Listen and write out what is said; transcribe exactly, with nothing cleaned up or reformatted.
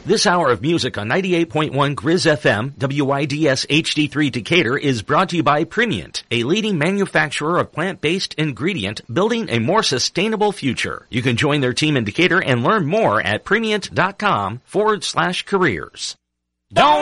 This hour of music on ninety-eight point one Grizz F M, W I D S H D three Decatur is brought to you by Premiant, a leading manufacturer of plant-based ingredient building a more sustainable future. You can join their team in Decatur and learn more at premiant.com forward slash careers. Don't